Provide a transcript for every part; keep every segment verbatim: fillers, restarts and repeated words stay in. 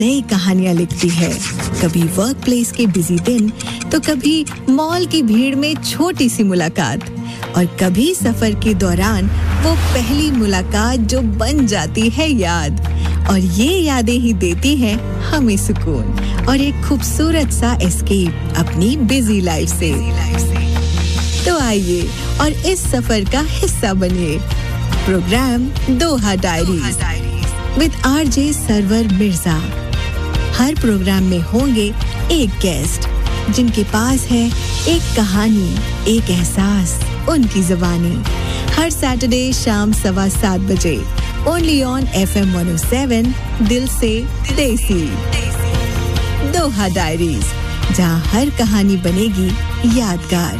नई कहानियां लिखती है। कभी वर्क प्लेस के बिजी दिन, तो कभी मॉल की भीड़ में छोटी सी मुलाकात, और कभी सफर के दौरान वो पहली मुलाकात जो बन जाती है याद। और ये यादें ही देती हैं हमें सुकून और एक खूबसूरत सा एस्केप अपनी बिजी लाइफ से। तो आइए और इस सफर का हिस्सा बनिए। Programme Doha diaries with RJ server Mirza. Her programme में होंगे एक गेस्ट जिनके पास है एक कहानी, एक एहसास, उनकी ज़ुबानी। हर सैटरडे शाम सवा सात बजे only on F M one O seven, दिल से देसी। दोहा डायरीज, जहां हर कहानी बनेगी यादगार।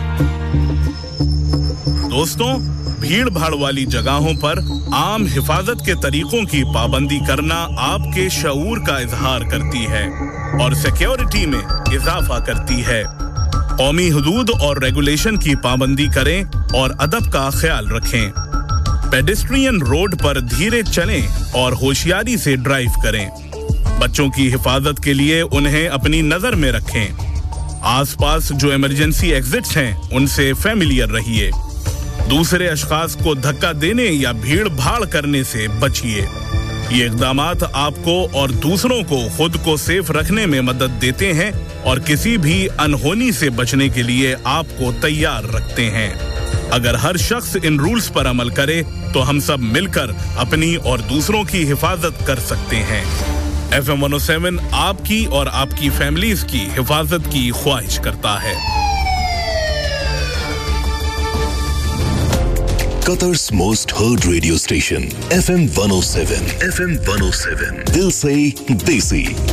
दोस्तों, भीड़ भाड़ वाली जगहों पर आम हिफाजत के तरीकों की पाबंदी करना आपके शऊर का इजहार करती है और सिक्योरिटी में इजाफा करती है। कौमी हुदूद और रेगुलेशन की पाबंदी करें और अदब का ख्याल रखें। पेडेस्ट्रियन रोड पर धीरे चलें और होशियारी से ड्राइव करें। बच्चों की हिफाजत के लिए उन्हें अपनी नजर में रखें। आसपास जो इमरजेंसी एग्जिट्स हैं, उनसे फैमिलियर रहिए। दूसरे अशखास को धक्का देने या भीड़ भाड़ करने से बचिए। ये इक़दामात आपको और दूसरों को खुद को सेफ रखने में मदद देते हैं और किसी भी अनहोनी से बचने के लिए आपको तैयार रखते हैं। अगर हर शख्स इन रूल्स पर अमल करे तो हम सब मिलकर अपनी और दूसरों की हिफाजत कर सकते हैं। F M one O seven आपकी और आपकी फैमिलीज की हिफाजत की ख्वाहिश करता है। Qatar's most heard radio station, F M one oh seven. F M one oh seven. Dil se Desi.